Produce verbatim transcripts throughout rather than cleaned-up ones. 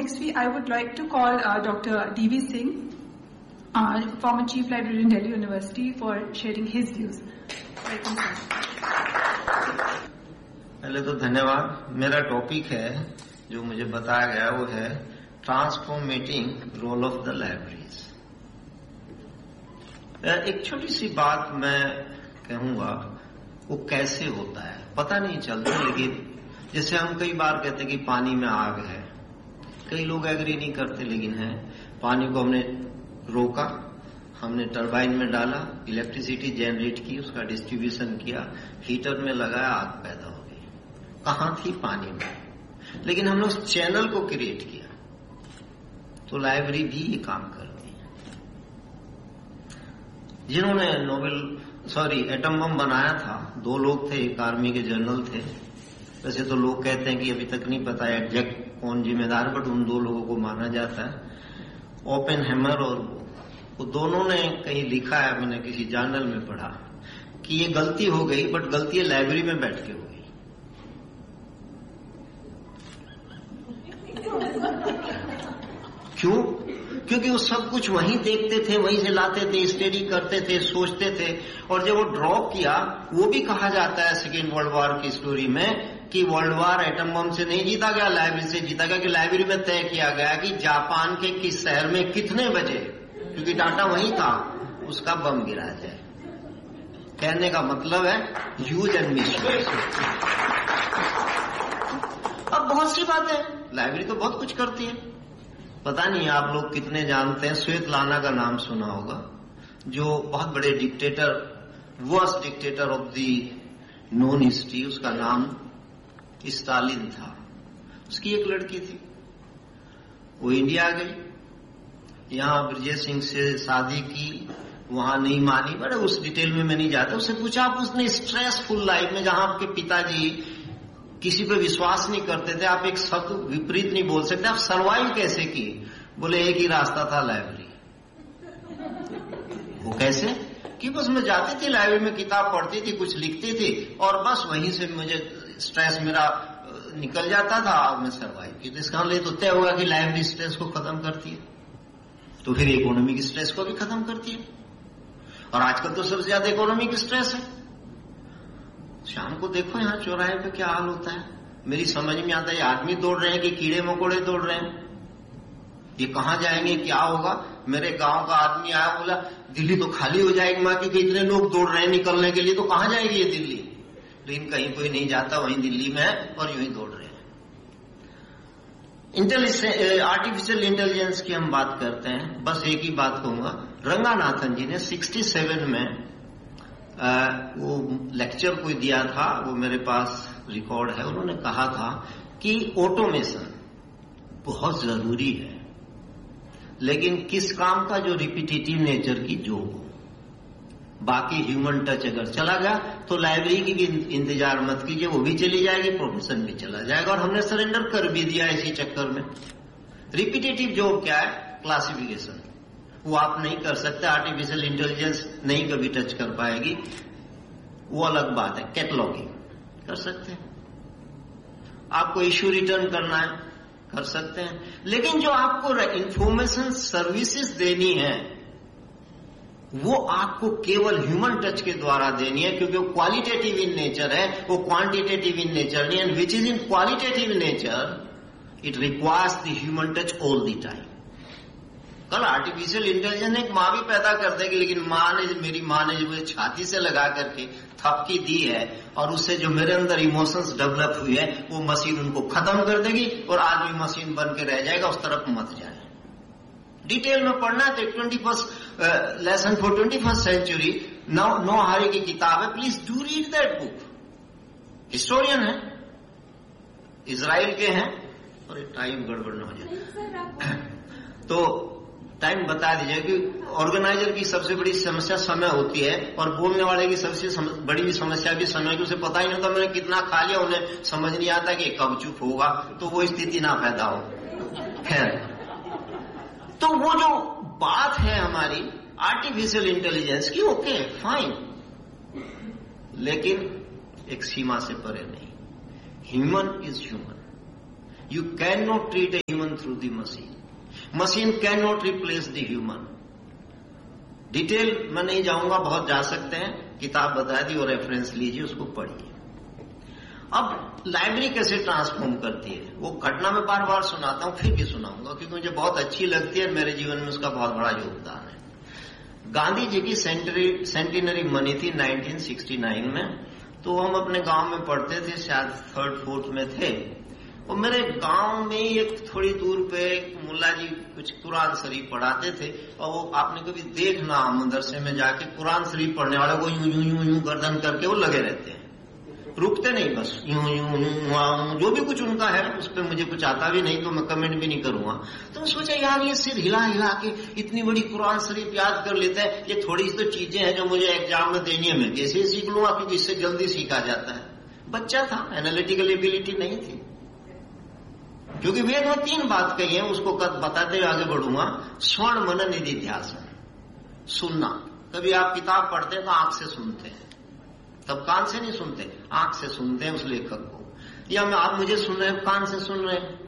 next we, I would like to call uh, Doctor D V Singh, uh, former Chief Librarian, Delhi University, for sharing his views. Welcome, sir. पहले तो धन्यवाद. मेरा topic है जो मुझे बताया गया वो है ट्रांसफॉर्मेटिंग रोल ऑफ द लाइब्रेरीज. एक छोटी सी बात मैं कहूंगा, वो कैसे होता है पता नहीं चलता, लेकिन जैसे हम कई बार कहते हैं कि पानी में आग है, कई लोग एग्री नहीं करते, लेकिन है. पानी को हमने रोका, हमने टरबाइन में डाला, इलेक्ट्रिसिटी जनरेट की, उसका डिस्ट्रीब्यूशन किया, हीटर में लगाया, आग पैदा हो गई. कहां थी? पानी में. लेकिन हमने उस चैनल को क्रिएट किया. तो लाइब्रेरी भी ये काम करती है. जिन्होंने नोबेल सॉरी एटम बम बनाया था, दो लोग थे, एक आर्मी के जनरल थे. वैसे तो लोग कहते हैं कि अभी तक नहीं पता है एग्जैक्ट कौन जिम्मेदार, बट उन दो लोगों को माना जाता है, ओपेनहाइमर और वो. वो दोनों ने कहीं लिखा है, मैंने किसी जर्नल में पढ़ा, कि ये गलती हो गई, बट गलती लाइब्रेरी में बैठ के हो गई. क्यों? क्योंकि वो सब कुछ वहीं देखते थे, वहीं से लाते थे, स्टडी करते थे, सोचते थे. और जब वो ड्रॉप किया, वो भी कहा जाता है सेकेंड वर्ल्ड वॉर की स्टोरी में कि वर्ल्ड वॉर एटम बम से नहीं जीता गया, लाइब्रेरी से जीता गया. कि लाइब्रेरी में तय किया गया कि जापान के किस शहर में कितने बजे, क्योंकि डाटा वहीं था, उसका बम गिरा जाए. कहने का मतलब है यूज एंड मिसयूज. अब बहुत सी बात है, लाइब्रेरी तो बहुत कुछ करती है. पता नहीं आप लोग कितने जानते हैं, स्वेतलाना का नाम सुना होगा, जो बहुत बड़े dictator, worst dictator of the known history. उसका नाम स्टालिन था. उसकी एक लड़की थी, वो इंडिया आ गई, यहां ब्रजेश सिंह से शादी की, वहां नहीं मानी. बड़े उस डिटेल में मैं नहीं जाता. उससे पूछा, आप उसने स्ट्रेसफुल लाइफ में, जहां आपके पिताजी किसी पे विश्वास नहीं करते थे, आप एक शब्द विपरीत नहीं बोल सकते, आप सरवाइव कैसे की? बोले एक ही रास्ता था, लाइब्रेरी. वो कैसे? कि बस मैं जाती थी लाइब्रेरी में, किताब पढ़ती थी, कुछ लिखती थी, और बस वहीं से मुझे स्ट्रेस मेरा निकल जाता था और मैं सरवाइव की. तो इसका मतलब तो तय होगा कि लाइब्रेरी स्ट्रेस को खत्म करती है, तो फिर इकोनॉमिक स्ट्रेस को भी खत्म करती है. और आजकल तो सबसे ज्यादा इकोनॉमिक स्ट्रेस है. शाम को देखो यहां चौराहे पे क्या हाल होता है. मेरी समझ में आता है, ये आदमी दौड़ रहे हैं कि कीड़े मकोड़े दौड़ रहे हैं, ये कहां जाएंगे, क्या होगा. मेरे गांव का आदमी आया, बोला दिल्ली तो खाली हो जाएगी मां, क्योंकि इतने लोग दौड़ रहे हैं निकलने के लिए, तो कहां जाएगी ये दिल्ली. लेकिन कहीं कोई नहीं जाता, वहीं दिल्ली में है और यूं ही दौड़ रहे हैं. इंटेलिजेंस, आर्टिफिशियल इंटेलिजेंस की हम बात करते हैं. बस एक ही बात कहूंगा, रंगानाथन जी ने सिक्सटी सेवन में आ, वो लेक्चर कोई दिया था, वो मेरे पास रिकॉर्ड है. उन्होंने कहा था कि ऑटोमेशन बहुत जरूरी है, लेकिन किस काम का? जो रिपीटेटिव नेचर की जॉब हो. बाकी ह्यूमन टच अगर चला गया तो लाइब्रेरी की भी इंतजार मत कीजिए, वो भी चली जाएगी, प्रोफेशन भी चला जाएगा. और हमने सरेंडर कर भी दिया इसी चक्कर में. रिपीटेटिव जॉब क्या है? क्लासिफिकेशन. वो आप नहीं कर सकते, आर्टिफिशियल इंटेलिजेंस नहीं कभी टच कर पाएगी, वो अलग बात है. कैटलॉगिंग कर सकते हैं, आपको इश्यू रिटर्न करना है, कर सकते हैं. लेकिन जो आपको इंफॉर्मेशन सर्विसेज देनी है, वो आपको केवल ह्यूमन टच के द्वारा देनी है, क्योंकि वो क्वालिटेटिव इन नेचर है, वो क्वांटिटेटिव इन नेचर नहीं. And which is in qualitative nature, it requires the human touch all the time. कल आर्टिफिशियल इंटेलिजेंस एक माँ भी पैदा कर देगी, लेकिन माँ ने, मेरी माँ ने जो मुझे छाती से लगा करके थपकी दी है, और उससे जो मेरे अंदर इमोशंस डेवलप हुई है, वो मशीन उनको खत्म कर देगी और आदमी मशीन बन के रह जाएगा. उस तरफ मत जाए. डिटेल में पढ़ना है तो twenty first lesson for twenty first century नौ नौ हारी की किताब है, please do read that book. Historian है, इजराइल के हैं. और टाइम गड़बड़ न हो जाए तो टाइम बता दीजिए कि ऑर्गेनाइजर की सबसे बड़ी समस्या समय होती है, और बोलने वाले की सबसे सम, बड़ी समस्या भी समय की. उसे पता ही नहीं होता मैंने कितना खा लिया, उन्हें समझ नहीं आता कि कब चुप होगा, तो वो स्थिति ना पैदा हो. खैर, तो वो जो बात है हमारी आर्टिफिशियल इंटेलिजेंस की, ओके फाइन, लेकिन एक सीमा से परे नहीं. Human is human. You cannot treat a human through the machine. Machine cannot replace the human. Detail में नहीं जाऊंगा, बहुत जा सकते हैं, किताब बता दी और रेफरेंस लीजिए, उसको पढ़िए। अब लाइब्रेरी कैसे ट्रांसफॉर्म करती है वो घटना में बार बार सुनाता हूं, फिर भी सुनाऊंगा क्योंकि मुझे बहुत अच्छी लगती है, मेरे जीवन में उसका बहुत बड़ा योगदान है। गांधी जी की सेंटरी सेंटिनरी मनी थी नाइनटीन सिक्सटी नाइन में, तो हम अपने गांव में पढ़ते थे, शायद थर्ड फोर्थ में थे, और मेरे गांव में एक थोड़ी दूर पे मुल्ला जी कुछ कुरान शरीफ पढ़ाते थे, और वो आपने कभी देखना मदरसे में जाके कुरान शरीफ पढ़ने वाले को यूं यूं यूं यूं गर्दन करके वो लगे रहते हैं, रुकते नहीं, बस यूं यूं यूं, जो भी कुछ उनका है उस पर मुझे कुछ आता भी नहीं तो मैं कमेंट भी नहीं करूंगा। तो मैं सोचा यार ये सिर हिला हिला के इतनी बड़ी कुरान शरीफ याद कर लेता है, ये थोड़ी सी तो चीजें हैं जो मुझे एग्जाम में देनी है, मैं कैसे सीख लूंगा क्योंकि इससे जल्दी सीखा जाता है। बच्चा था, एनालिटिकल एबिलिटी नहीं थी, क्योंकि वेद में तीन बात कही है, उसको बताते हुए आगे बढ़ूंगा। स्वर्ण मनन निधि ध्यासन, सुनना। कभी आप किताब पढ़ते हैं तो आंख से सुनते हैं, तब कान से नहीं सुनते, आंख से सुनते हैं उस लेखक को, या मैं आप मुझे सुन रहे हैं कान से सुन रहे हैं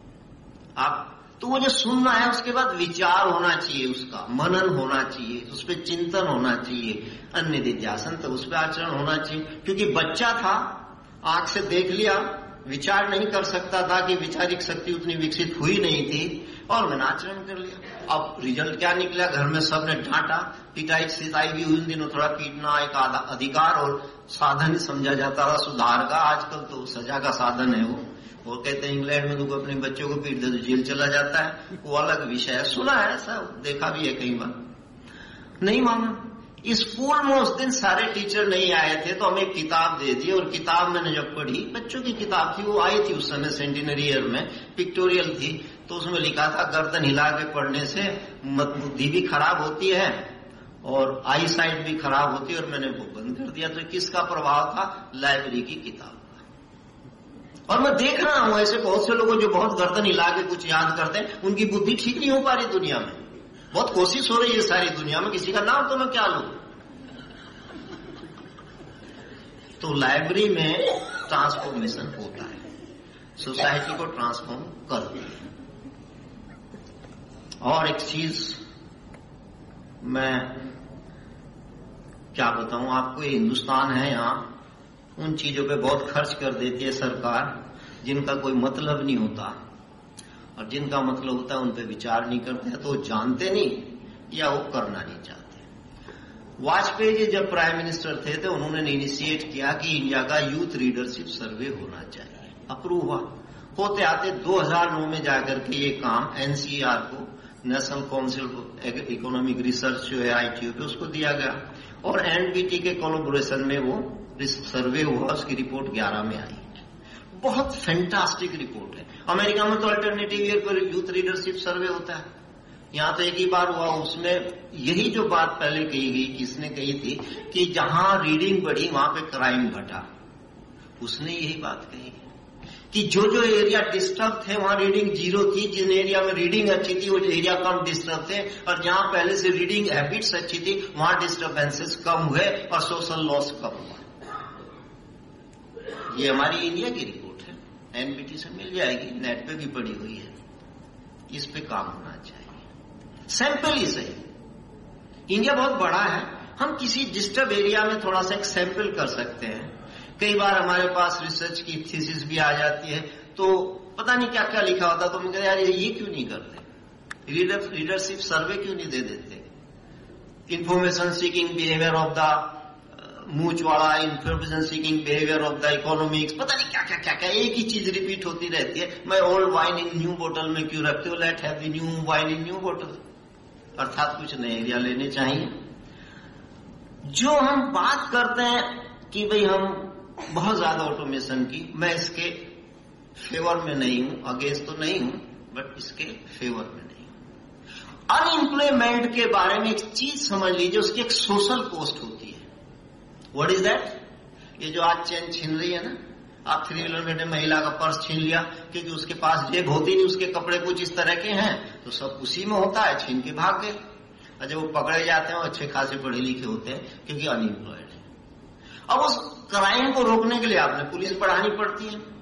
आप, तो वो जो सुनना है उसके बाद विचार होना चाहिए, उसका मनन होना चाहिए, उस पर चिंतन होना चाहिए, अन्य निध्यासन तो उस पर आचरण होना चाहिए। क्योंकि बच्चा था, आंख से देख लिया, विचार नहीं कर सकता था कि वैचारिक शक्ति उतनी विकसित हुई नहीं थी, और मैंने आचरण कर लिया। अब रिजल्ट क्या निकला, घर में सबने डांटा, पिटाई सिताई भी हुई। उन दिनों थोड़ा पीटना एक अधिकार और साधन ही समझा जाता था सुधार का, आजकल तो सजा का साधन है वो। वो कहते हैं इंग्लैंड में तो अपने बच्चों को पीट दे तो जेल चला जाता है, वो अलग विषय है, सुना है सब, देखा भी है कई बार। नहीं माना। स्कूल में उस दिन सारे टीचर नहीं आए थे तो हमें किताब दे दी, और किताब मैंने जब पढ़ी, बच्चों की किताब थी, वो आई थी उस समय सेंटिनरी ईयर में, पिक्टोरियल थी, तो उसमें लिखा था गर्दन हिला के पढ़ने से बुद्धि भी खराब होती है और आई साइट भी खराब होती है, और मैंने वो बंद कर दिया। तो किसका प्रभाव था? लाइब्रेरी की किताब का। और मैं देख रहा हूं ऐसे बहुत से लोग जो बहुत गर्दन हिला के कुछ याद करते हैं, उनकी बुद्धि ठीक नहीं हो पा रही दुनिया में, बहुत कोशिश हो रही है सारी दुनिया में, किसी का नाम तो मैं क्या लूं। तो लाइब्रेरी में ट्रांसफॉर्मेशन होता है, सोसाइटी को ट्रांसफॉर्म करती है। और एक चीज मैं क्या बताऊं आपको, ये हिंदुस्तान है, यहां उन चीजों पे बहुत खर्च कर देती है सरकार जिनका कोई मतलब नहीं होता, और जिनका मतलब होता है उन पे विचार नहीं करते हैं, तो वो जानते नहीं या वो करना नहीं चाहते। वाजपेयी जी जब प्राइम मिनिस्टर थे तो उन्होंने इनिशिएट किया कि इंडिया का यूथ लीडरशिप सर्वे होना चाहिए, अप्रूव हुआ। होते आते दो हज़ार नौ में जाकर के ये काम एनसीईआर को, नेशनल काउंसिल इकोनॉमिक रिसर्च जो है आईटीओ पे, उसको दिया गया, और एनपीटी के कोलैबोरेशन में वो सर्वे हुआ, उसकी रिपोर्ट ग्यारह में आई। बहुत फैंटास्टिक रिपोर्ट है। अमेरिका में तो अल्टरनेटिव ईयर पर यूथ लीडरशिप सर्वे होता है, यहां तो एक ही बार हुआ। उसमें यही जो बात पहले कही गई, किसने कही थी कि जहां रीडिंग बढ़ी वहां पे क्राइम घटा, उसने यही बात कही कि जो जो एरिया डिस्टर्ब थे वहां रीडिंग जीरो थी, जिन एरिया में रीडिंग अच्छी थी वो एरिया कम डिस्टर्ब थे, और जहां पहले से रीडिंग हैबिट्स अच्छी थी वहां डिस्टर्बेंसेस कम हुए और सोशल लॉस कम हुआ। ये हमारी इंडिया की रिपोर्ट है, एनपीटी से मिल जाएगी, नेट पे भी पड़ी हुई है, इस पे काम होना चाहिए। सैंपल ही सही, इंडिया बहुत बड़ा है, हम किसी डिस्टर्ब एरिया में थोड़ा सा एक सैंपल कर सकते हैं। कई बार हमारे पास रिसर्च की थीसिस भी आ जाती है, तो पता नहीं क्या क्या लिखा होता, तो हम कहते यार ये क्यों नहीं करते, लीडर लीडरशिप सर्वे क्यों नहीं दे देते, information seeking behaviour of the मूच वाला, information seeking behaviour of the economics, पता नहीं क्या क्या क्या क्या, एक ही चीज रिपीट होती रहती है। मैं ओल्ड वाइन इन न्यू बोतल में क्यों रखते हो, late have the new wine in new बोतल, अर्थात कुछ नए एरिया लेने चाहिए। जो हम बात करते हैं कि भाई हम बहुत ज्यादा ऑटोमेशन की, मैं इसके फेवर में नहीं हूं, अगेंस्ट तो नहीं हूं, बट इसके फेवर में नहीं हूं। अनएम्प्लॉयमेंट के बारे में एक चीज समझ लीजिए, उसकी एक सोशल कॉस्ट होती है। What is that? ये जो आज चेन छीन रही है ना, आप थ्री व्हीलर में महिला का पर्स छीन लिया क्योंकि उसके पास जेब होती नहीं, उसके कपड़े कुछ इस तरह के हैं, तो सब उसी में होता है, छीन के भाग गए। और जब वो पकड़े जाते हैं वो अच्छे खासे पढ़े लिखे होते हैं क्योंकि अनएम्प्लॉयड है। अब उस क्राइम को रोकने के लिए आपने पुलिस बढ़ानी पड़ती है,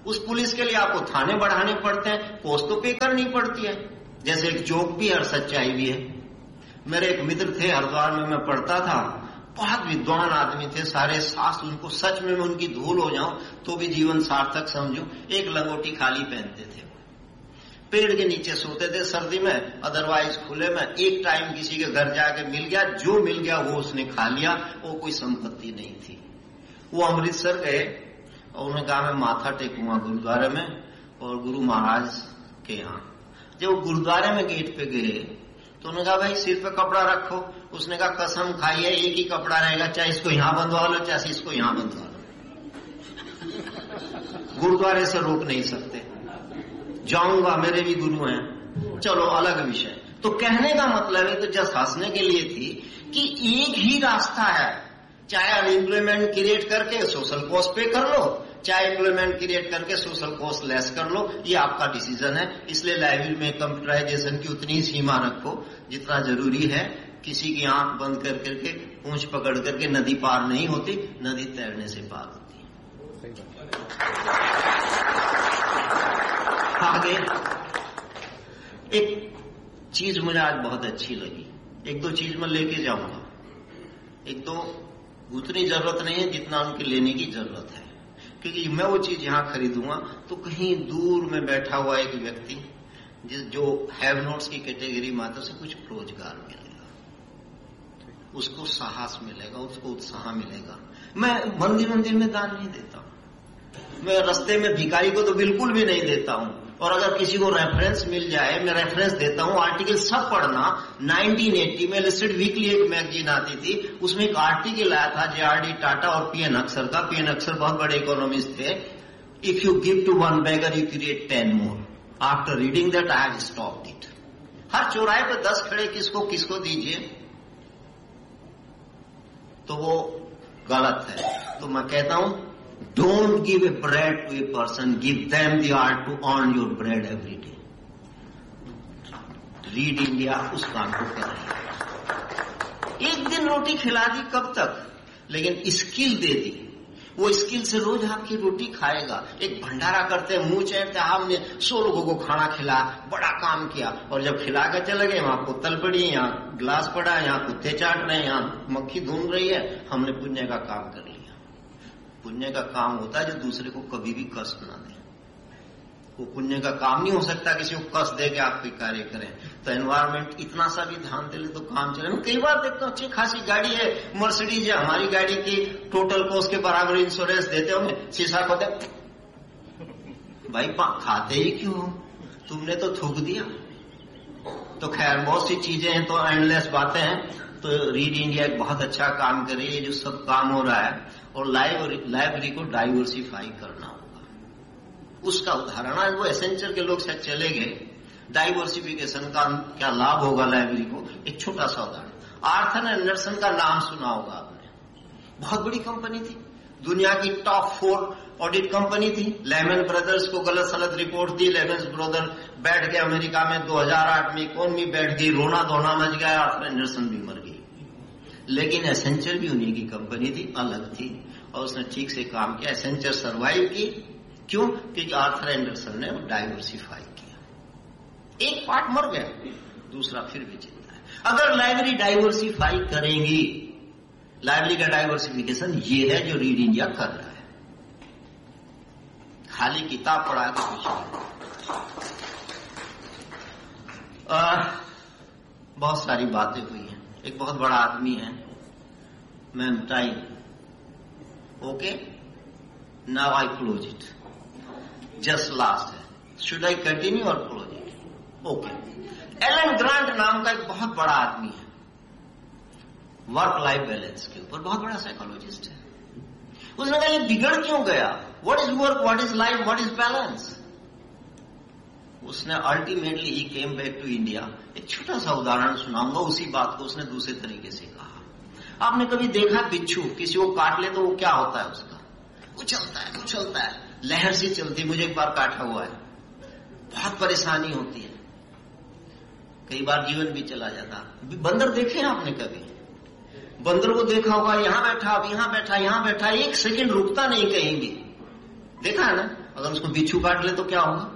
उस पुलिस के लिए आपको थाने बढ़ाने पड़ते हैं, पोस्ट तो पे करनी पड़ती है। जैसे एक जोक भी है और सच्चाई भी है। मेरे एक मित्र थे, हरिद्वार में मैं पढ़ता था, बहुत विद्वान आदमी थे, सारे शास्त्र उनको, सच में मैं उनकी धूल हो जाऊं तो भी जीवन सार्थक समझूं। एक लंगोटी खाली पहनते थे, पेड़ के नीचे सोते थे सर्दी में, अदरवाइज खुले में। एक टाइम किसी के घर जाके मिल गया, जो मिल गया वो उसने खा लिया, वो कोई संपत्ति नहीं थी। वो अमृतसर गए और उन्होंने कहा मैं माथा टेकूंगा गुरुद्वारे में और गुरु महाराज के यहाँ। जब वो गुरुद्वारे में गेट पे गए तो उन्होंने कहा भाई सिर पे कपड़ा रखो। उसने कहा कसम खाई है एक ही कपड़ा रहेगा, चाहे इसको यहां बंधवा लो चाहे इसको यहां बंधवा लो, गुरुद्वारे से रोक नहीं सकते। जाऊंगा, मेरे भी गुरु हैं, चलो अलग विषय। तो कहने का मतलब है, तो जस्ट हंसने के लिए थी कि एक ही रास्ता है, चाहे अनएम्प्लॉयमेंट क्रिएट करके सोशल कॉस्ट पे कर लो, चाहे एम्प्लॉयमेंट क्रिएट करके सोशल कॉस्ट लेस कर लो, ये आपका डिसीजन है। इसलिए लाइब्रेरी में कंप्यूटराइजेशन की उतनी ही सीमा रखो जितना जरूरी है। किसी की आंख बंद कर करके पूंछ पकड़ करके नदी पार नहीं होती, नदी तैरने से पार होती है। आगे एक चीज मुझे आज बहुत अच्छी लगी, एक दो चीज मैं लेके जाऊंगा। एक तो उतनी जरूरत नहीं है जितना उनके लेने की जरूरत है, क्योंकि मैं वो चीज यहां खरीदूंगा तो कहीं दूर में बैठा हुआ एक व्यक्ति जिस जो हैव नोट्स की कैटेगरी में आता, उसे कुछ रोजगार मिलेगा, उसको साहस मिलेगा, उसको उत्साह मिलेगा। मैं मंदिर मंदिर में दान नहीं देता हूं, मैं रास्ते में भिखारी को तो बिल्कुल भी नहीं देता हूं। और अगर किसी को रेफरेंस मिल जाए, मैं रेफरेंस देता हूं, आर्टिकल सब पढ़ना। नाइनटीन एटी में लिस्टेड वीकली एक मैगजीन आती थी, उसमें एक आर्टिकल आया था जे आर डी टाटा और पी एन अक्सर का। पी एन अक्सर बहुत बड़े इकोनॉमिस्ट थे। If you give to one beggar you create ten more. After reading that I have stopped it. हर चौराहे पे दस खड़े किसको किसको दीजिए तो वो गलत है। तो मैं कहता हूं, don't give a bread to a person, give them the art to earn your bread every day. Read India उस काम को कर रही है। एक दिन रोटी खिला दी कब तक, लेकिन स्किल दे दी, वो स्किल से रोज आपकी रोटी खाएगा। एक भंडारा करते हैं, मुंह चढ़ते, हमने सौ लोगों को खाना खिलाया, बड़ा काम किया, और जब खिला कर चले गए वहां बोतल पड़ी है, यहाँ गिलास पड़ा है, यहाँ कुत्ते चाट रहे हैं, यहाँ मक्खी घूम रही है, हमने पुण्य का काम कर लिया। पुण्य का काम होता है जो दूसरे को कभी भी कष्ट ना दे। वो पुण्य का काम नहीं हो सकता किसी को कष्ट दे के आप कोई कार्य करें। तो एनवायरमेंट इतना सा भी ध्यान दे ले तो काम चले। मैं कई बार देखता हूँ अच्छी खासी गाड़ी है, मर्सिडीज है, हमारी गाड़ी की टोटल कॉस्ट के बराबर इंश्योरेंस देते होंगे, शीशा खोते, भाई खाते ही क्यों, तुमने तो थूक दिया। तो खैर बहुत सी चीजें हैं, तो एंडलेस बातें हैं। तो रीड इंडिया एक बहुत अच्छा काम कर रही है, जो सब काम हो रहा है। और लाइब्रेरी को डाइवर्सिफाई करना होगा। उसका उदाहरण आज वो एसेंचर के लोग शायद चले गए, डाइवर्सिफिकेशन का क्या लाभ होगा लाइब्रेरी को। एक छोटा सा उदाहरण, आर्थर एंडरसन का नाम सुना होगा आपने, बहुत बड़ी कंपनी थी, दुनिया की टॉप फोर ऑडिट कंपनी थी। लेमन ब्रदर्स को गलत सलत रिपोर्ट दी, लेमन ब्रदर बैठ गए अमेरिका में, दो हज़ार आठ में इकोनॉमी बैठ गई, रोना धोना मच गया, आर्थर एंडरसन भी मर गई। लेकिन एसेंचर भी उन्हीं की कंपनी थी, अलग थी, और उसने ठीक से काम किया। एसेंचर सर्वाइव की, क्यों? क्योंकि आर्थर एंडरसन ने डाइवर्सिफाई किया। एक पार्ट मर गया, दूसरा फिर भी जिंदा है। अगर लाइब्रेरी डाइवर्सिफाई करेंगी, लाइब्रेरी का डाइवर्सिफिकेशन ये है जो रीड इंडिया कर रहा है। खाली किताब पढ़ा के कुछ नहीं। बहुत सारी बातें हुई हैं। एक बहुत बड़ा आदमी है, ma'am time, okay, now I close it, just last है, शुड आई कंटिन्यू और close it? Okay. Elon grant नाम का एक बहुत बड़ा आदमी है, वर्क लाइफ बैलेंस के ऊपर बहुत बड़ा साइकोलॉजिस्ट है। उसने कहा ये बिगड़ क्यों गया, what is work, what is life, what is balance? उसने ultimately he came back to India. एक छोटा सा उदाहरण सुनाऊंगा, उसी बात को उसने दूसरे तरीके से कहा। आपने कभी देखा बिच्छू किसी को काट ले तो वो क्या होता है, उसका उछलता है उछलता है, लहर सी चलती। मुझे एक बार काटा हुआ है, बहुत परेशानी होती है, कई बार जीवन भी चला जाता। बंदर देखे आपने कभी? बंदर को देखा होगा, यहां बैठा, अब यहां बैठा, यहां बैठा, एक सेकंड रुकता नहीं कहीं भी, देखा है ना? अगर उसको बिच्छू काट ले तो क्या होगा?